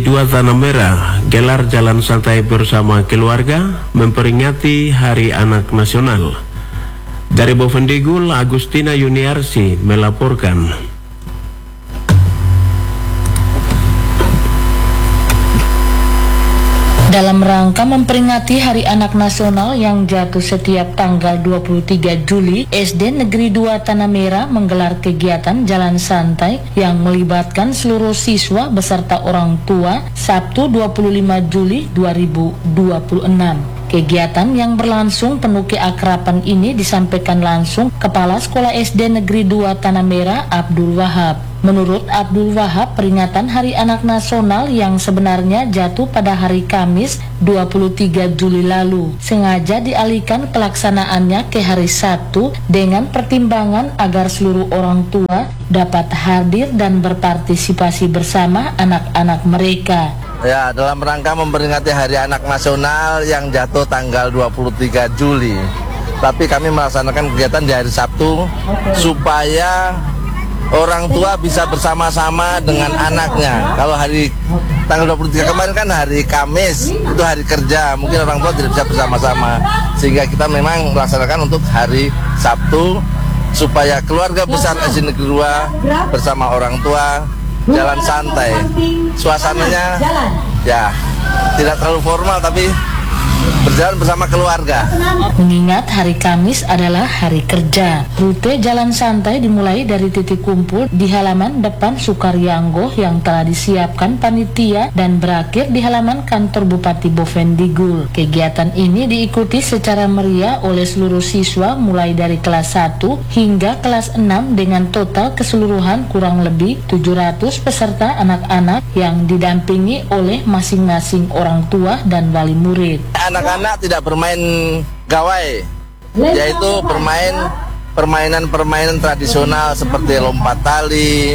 2 Tanah Merah gelar jalan santai bersama keluarga memperingati Hari Anak Nasional. Dari Bovendigul, Agustina Yuniarsi melaporkan. Dalam rangka memperingati Hari Anak Nasional yang jatuh setiap tanggal 23 Juli, SD Negeri 2 Tanah Merah menggelar kegiatan jalan santai yang melibatkan seluruh siswa beserta orang tua Sabtu 25 Juli 2026. Kegiatan yang berlangsung penuh keakraban ini disampaikan langsung Kepala Sekolah SD Negeri 2 Tanah Merah Abdul Wahab. Menurut Abdul Wahab, peringatan Hari Anak Nasional yang sebenarnya jatuh pada hari Kamis 23 Juli lalu sengaja dialihkan pelaksanaannya ke hari Sabtu dengan pertimbangan agar seluruh orang tua dapat hadir dan berpartisipasi bersama anak-anak mereka. Ya, dalam rangka memperingati Hari Anak Nasional yang jatuh tanggal 23 Juli. Tapi kami melaksanakan kegiatan di hari Sabtu supaya orang tua bisa bersama-sama dengan anaknya. Kalau hari tanggal 23 kemarin kan hari Kamis, itu hari kerja, mungkin orang tua tidak bisa bersama-sama. Sehingga kita memang melaksanakan untuk hari Sabtu supaya keluarga besar SD Negeri 2 bersama orang tua jalan santai. Suasananya ya tidak terlalu formal tapi berjalan bersama keluarga. Mengingat hari Kamis adalah hari kerja, rute jalan santai dimulai dari titik kumpul di halaman depan Sukaryanggo yang telah disiapkan panitia dan berakhir di halaman kantor Bupati Bovendigul. Kegiatan ini diikuti secara meriah oleh seluruh siswa mulai dari kelas 1 hingga kelas 6 dengan total keseluruhan kurang lebih 700 peserta anak-anak yang didampingi oleh masing-masing orang tua dan wali murid. Anak-anak tidak bermain gawai, yaitu bermain permainan-permainan tradisional seperti lompat tali,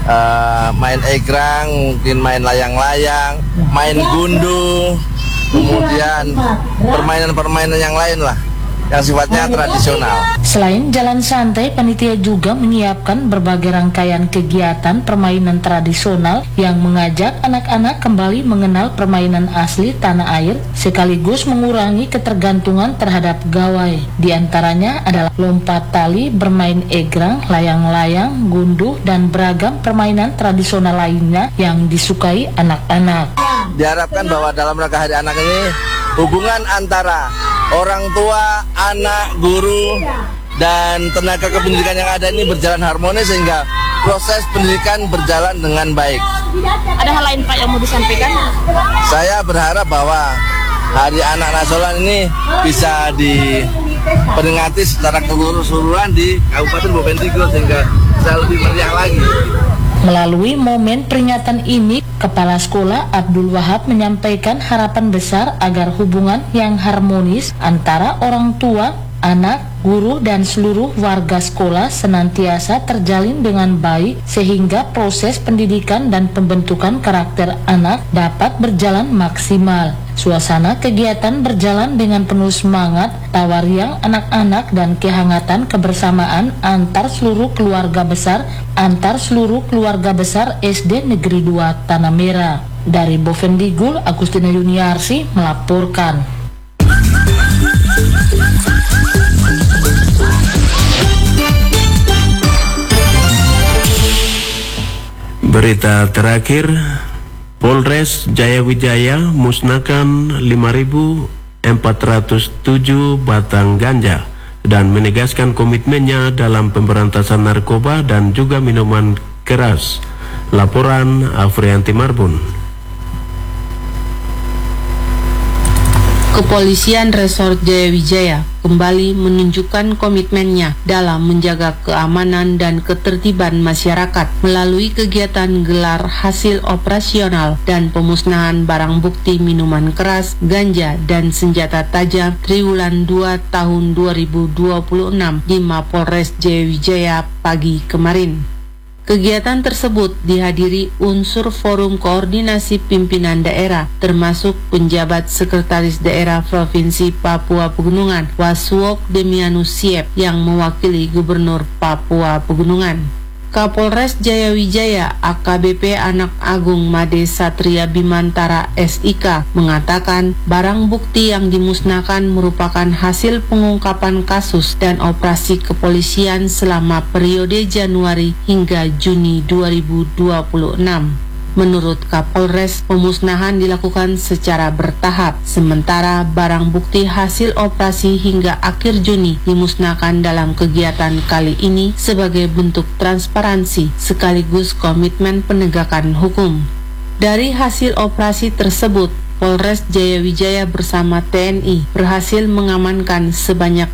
main egrang, mungkin main layang-layang, main gundu, kemudian permainan-permainan yang lain lah yang sifatnya tradisional. Selain jalan santai, panitia juga menyiapkan berbagai rangkaian kegiatan permainan tradisional yang mengajak anak-anak kembali mengenal permainan asli tanah air sekaligus mengurangi ketergantungan terhadap gawai. Di antaranya adalah lompat tali, bermain egrang, layang-layang, gunduh, dan beragam permainan tradisional lainnya yang disukai anak-anak. Diharapkan bahwa dalam rangka Hari Anak ini hubungan antara orang tua, anak, guru, dan tenaga kependidikan yang ada ini berjalan harmonis sehingga proses pendidikan berjalan dengan baik. Ada hal lain Pak yang mau disampaikan? Saya berharap bahwa Hari Anak Nasional ini bisa diperingati secara keseluruhan di Kabupaten Bovendigul sehingga bisa lebih meriah lagi. Melalui momen peringatan ini, Kepala Sekolah Abdul Wahab menyampaikan harapan besar agar hubungan yang harmonis antara orang tua, anak, guru, dan seluruh warga sekolah senantiasa terjalin dengan baik sehingga proses pendidikan dan pembentukan karakter anak dapat berjalan maksimal. Suasana kegiatan berjalan dengan penuh semangat, tawa riang anak-anak, dan kehangatan kebersamaan antar seluruh keluarga besar SD Negeri 2 Tanah Merah. Dari Bovendigul, Agustina Yuniarsi melaporkan. Berita terakhir, Polres Jayawijaya musnahkan 5.407 batang ganja dan menegaskan komitmennya dalam pemberantasan narkoba dan juga minuman keras. Laporan Afrianti Marbun. Kepolisian Resort Jayawijaya kembali menunjukkan komitmennya dalam menjaga keamanan dan ketertiban masyarakat melalui kegiatan gelar hasil operasional dan pemusnahan barang bukti minuman keras, ganja, dan senjata tajam triwulan 2 tahun 2026 di Mapolres Jayawijaya pagi kemarin. Kegiatan tersebut dihadiri unsur Forum Koordinasi Pimpinan Daerah, termasuk penjabat Sekretaris Daerah Provinsi Papua Pegunungan, Waswok Demianus Siep, yang mewakili Gubernur Papua Pegunungan. Kapolres Jayawijaya AKBP Anak Agung Made Satria Bimantara SIK mengatakan barang bukti yang dimusnahkan merupakan hasil pengungkapan kasus dan operasi kepolisian selama periode Januari hingga Juni 2026. Menurut Kapolres, pemusnahan dilakukan secara bertahap, sementara barang bukti hasil operasi hingga akhir Juni dimusnahkan dalam kegiatan kali ini sebagai bentuk transparansi sekaligus komitmen penegakan hukum. Dari hasil operasi tersebut, Polres Jayawijaya bersama TNI berhasil mengamankan sebanyak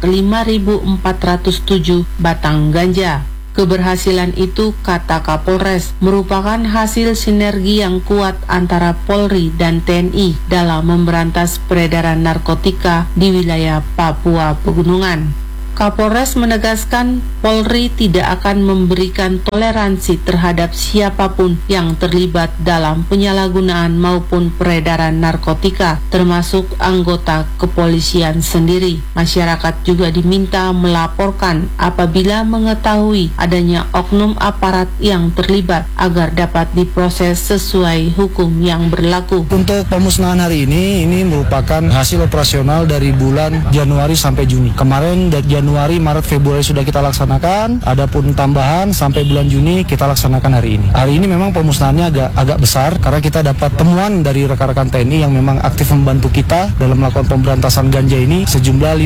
5.407 batang ganja. Keberhasilan itu, kata Kapolres, merupakan hasil sinergi yang kuat antara Polri dan TNI dalam memberantas peredaran narkotika di wilayah Papua Pegunungan. Kapolres menegaskan Polri tidak akan memberikan toleransi terhadap siapapun yang terlibat dalam penyalahgunaan maupun peredaran narkotika, termasuk anggota kepolisian sendiri. Masyarakat juga diminta melaporkan apabila mengetahui adanya oknum aparat yang terlibat agar dapat diproses sesuai hukum yang berlaku. Untuk pemusnahan hari ini merupakan hasil operasional dari bulan Januari sampai Juni. Kemarin dari Januari, Maret, Februari sudah kita laksanakan. Adapun tambahan sampai bulan Juni kita laksanakan hari ini. Hari ini memang pemusnahannya agak besar karena kita dapat temuan dari rekan-rekan TNI yang memang aktif membantu kita dalam melakukan pemberantasan ganja ini sejumlah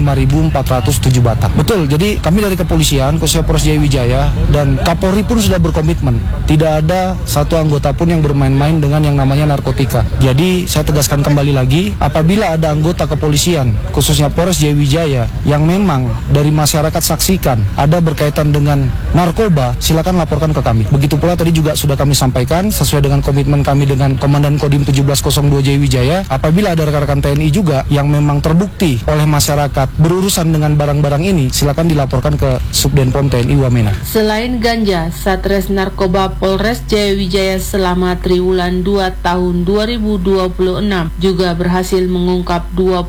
5.407 batang. Betul, jadi kami dari kepolisian, khususnya Polres Jayawijaya dan Kapolri pun sudah berkomitmen. Tidak ada satu anggota pun yang bermain-main dengan yang namanya narkotika. Jadi saya tegaskan kembali lagi, apabila ada anggota kepolisian, khususnya Polres Jayawijaya yang memang dari masyarakat saksikan ada berkaitan dengan narkoba, silakan laporkan ke kami. Begitu pula tadi juga sudah kami sampaikan sesuai dengan komitmen kami dengan Komandan Kodim 1702 Jayawijaya, apabila ada rekan-rekan TNI juga yang memang terbukti oleh masyarakat berurusan dengan barang-barang ini, silakan dilaporkan ke Subdenpom TNI Wamena. Selain ganja, Satres Narkoba Polres Jayawijaya selama triwulan 2 tahun 2026 juga berhasil mengungkap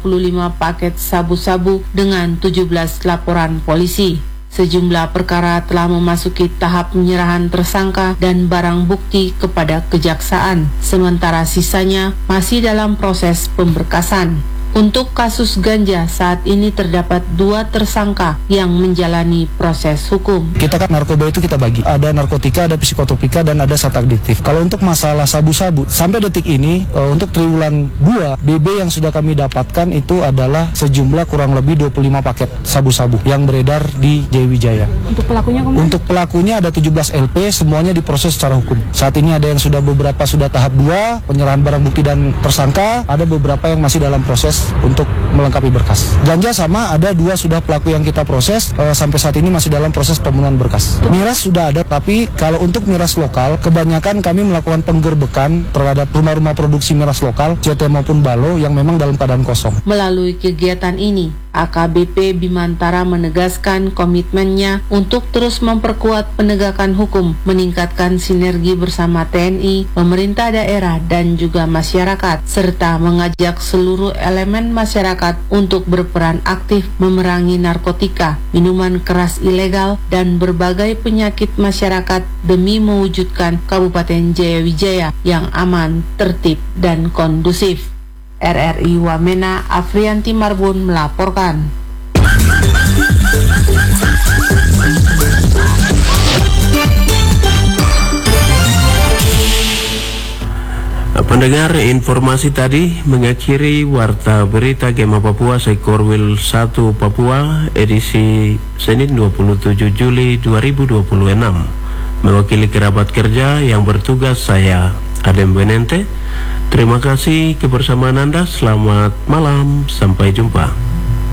25 paket sabu-sabu dengan 17 laporan polisi. Sejumlah perkara telah memasuki tahap penyerahan tersangka dan barang bukti kepada kejaksaan, sementara sisanya masih dalam proses pemberkasan. Untuk kasus ganja, saat ini terdapat 2 tersangka yang menjalani proses hukum. Kita kan narkoba itu kita bagi. Ada narkotika, ada psikotropika, dan ada zat adiktif. Kalau untuk masalah sabu-sabu, sampai detik ini, untuk triwulan 2, BB yang sudah kami dapatkan itu adalah sejumlah kurang lebih 25 paket sabu-sabu yang beredar di Jayawijaya. Untuk pelakunya kemana? Untuk pelakunya ada 17 LP, semuanya diproses secara hukum. Saat ini ada yang sudah beberapa sudah tahap 2, penyerahan barang bukti dan tersangka, ada beberapa yang masih dalam proses untuk melengkapi berkas. Ganja sama, ada 2 sudah pelaku yang kita proses, sampai saat ini masih dalam proses pemenuhan berkas. Miras sudah ada, tapi kalau untuk miras lokal, kebanyakan kami melakukan penggerbekan terhadap rumah-rumah produksi miras lokal, CT maupun Balo yang memang dalam keadaan kosong. Melalui kegiatan ini, AKBP Bimantara menegaskan komitmennya untuk terus memperkuat penegakan hukum, meningkatkan sinergi bersama TNI, pemerintah daerah, dan juga masyarakat, serta mengajak seluruh elemen masyarakat untuk berperan aktif memerangi narkotika, minuman keras ilegal, dan berbagai penyakit masyarakat demi mewujudkan Kabupaten Jayawijaya yang aman, tertib, dan kondusif. RRI Wamena, Afrianti Marbun melaporkan. Pendengar, informasi tadi mengakhiri Warta Berita Gema Papua Sekorwil 1 Papua edisi Senin 27 Juli 2026. Mewakili kerabat kerja yang bertugas, saya Adem Benente. Terima kasih kebersamaan Anda, selamat malam, sampai jumpa.